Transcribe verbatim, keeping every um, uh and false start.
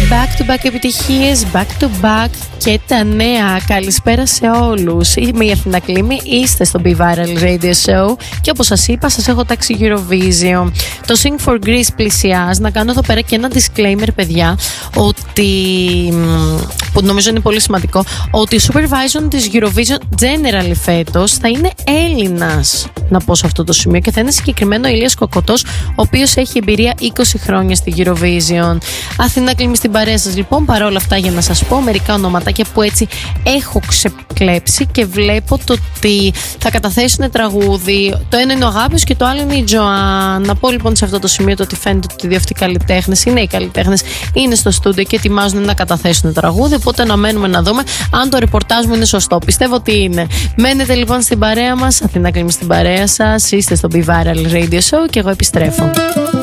Back to back επιτυχίες, back to back και τα νέα. Καλησπέρα σε όλους. Είμαι η Αθηνά Κλίμη, είστε στο Be Viral Radio Show και όπως σας είπα σας έχω τάξει Eurovision. Το Sing for Greece πλησιάζει. Να κάνω εδώ πέρα και ένα disclaimer, παιδιά, ότι, που νομίζω είναι πολύ σημαντικό, ότι ο supervision της Eurovision generally φέτος θα είναι Έλληνας, να πω σε αυτό το σημείο, και θα είναι συγκεκριμένο ο Ηλίας Κοκοτός, ο οποίος έχει εμπειρία είκοσι χρόνια στη Eurovision. Αθηνά Κλίμη στην παρέα σας, λοιπόν, παρόλα αυτά, για να σας πω μερικά ονοματάκια που έτσι έχω ξεκλέψει και βλέπω το ότι θα καταθέσουν τραγούδι. Το ένα είναι ο Αγάπης και το άλλο είναι η Τζοάν. Να πω λοιπόν σε αυτό το σημείο το ότι φαίνεται ότι οι δύο αυτοί καλλιτέχνες είναι οι καλλιτέχνες, είναι στο στούντιο και ετοιμάζουν να καταθέσουν τραγούδι. Οπότε να μένουμε να δούμε αν το ρεπορτάζ μου είναι σωστό. Πιστεύω ότι είναι. Μένετε λοιπόν στην παρέα μας. Αθηνά Κλίμη στην παρέα σας. Είστε στο Be Viral Radio Show και εγώ επιστρέφω.